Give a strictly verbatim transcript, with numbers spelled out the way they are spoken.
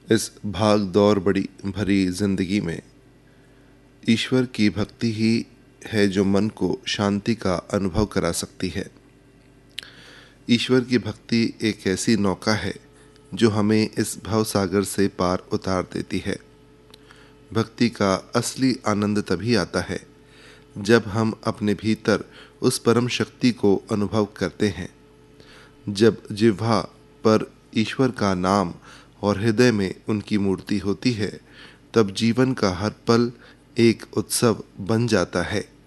इस भाग दौड़ बड़ी भरी जिंदगी में ईश्वर की भक्ति ही है जो मन को शांति का अनुभव करा सकती है। ईश्वर की भक्ति एक ऐसी नौका है जो हमें इस भवसागर से पार उतार देती है। भक्ति का असली आनंद तभी आता है जब हम अपने भीतर उस परम शक्ति को अनुभव करते हैं। जब जिह्वा पर ईश्वर का नाम और हृदय में उनकी मूर्ति होती है, तब जीवन का हर पल एक उत्सव बन जाता है।